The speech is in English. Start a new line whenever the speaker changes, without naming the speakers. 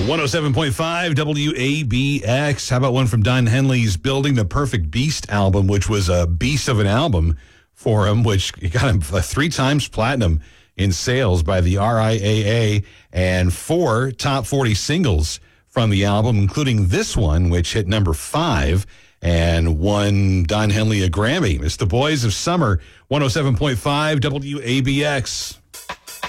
107.5 WABX. How about one from Don Henley's Building the Perfect Beast album, which was a beast of an album for him, which got him 3 times platinum in sales by the RIAA and 4 top 40 singles from the album, including this one, which hit number 5 and won Don Henley a Grammy. It's the Boys of Summer, 107.5 WABX.